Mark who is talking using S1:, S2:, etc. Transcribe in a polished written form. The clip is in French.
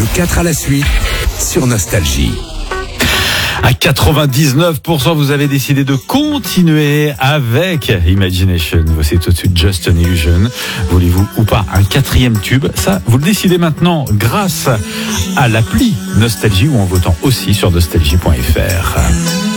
S1: 4 à la suite sur Nostalgie.
S2: À 99%, vous avez décidé de continuer avec Imagination. Voici tout de suite Just an Illusion. Voulez-vous ou pas un 4e tube? Ça, vous le décidez maintenant grâce à l'appli Nostalgie ou en votant aussi sur nostalgie.fr.